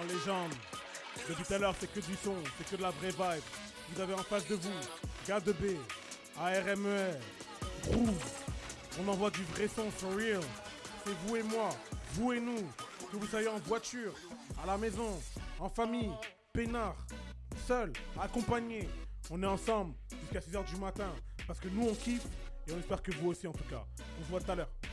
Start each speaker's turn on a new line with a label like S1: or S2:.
S1: en légende. Depuis tout à l'heure, c'est que du son, c'est que de la vraie vibe. Vous avez en face de vous, Gars de B, ARMER, Groove. On envoie du vrai son for real. C'est vous et moi, vous et nous. Que vous soyez en voiture, à la maison, en famille, peinard, seul, accompagné. On est ensemble jusqu'à 6h du matin. Parce que nous on kiffe et on espère que vous aussi en tout cas. On se voit tout à l'heure.